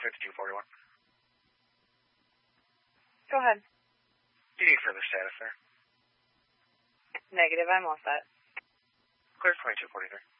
5241. Go ahead. Do you need further status, sir? Negative, I'm all set. Clear 2243.